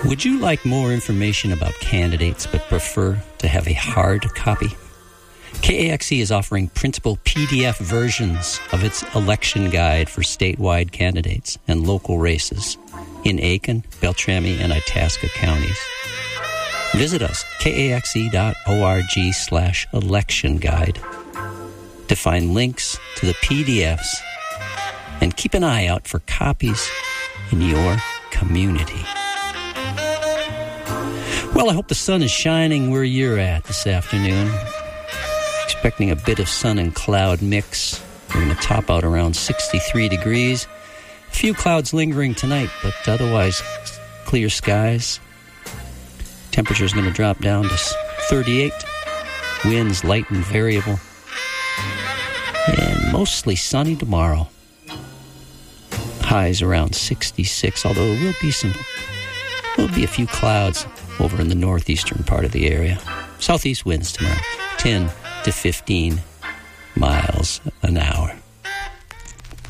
Would you like more information about candidates but prefer to have a hard copy? KAXE is offering printable PDF versions of its election guide for statewide candidates and local races in Aiken, Beltrami, and Itasca counties. Visit us, kaxe.org/election guide, to find links to the PDFs, and keep an eye out for copies in your community. Well, I hope the sun is shining where you're at this afternoon. Expecting a bit of sun and cloud mix. We're going to top out around 63 degrees. A few clouds lingering tonight, but otherwise clear skies. Temperature's going to drop down to 38. Winds light and variable. And mostly sunny tomorrow. Highs around 66, although there will be a few clouds over in the northeastern part of the area. Southeast winds tomorrow, 10 to 15 miles an hour.